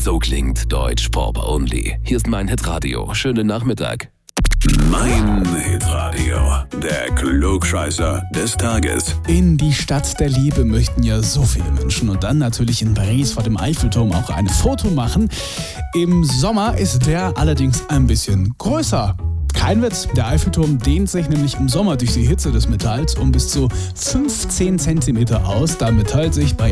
So klingt Deutsch Pop Only. Hier ist mein Hitradio. Schönen Nachmittag. Mein Hitradio, der Klugscheißer des Tages. In die Stadt der Liebe möchten ja so viele Menschen und dann natürlich in Paris vor dem Eiffelturm auch ein Foto machen. Im Sommer ist der allerdings ein bisschen größer. Kein Witz, der Eiffelturm dehnt sich nämlich im Sommer durch die Hitze des Metalls um bis zu 15 cm aus, da Metall sich bei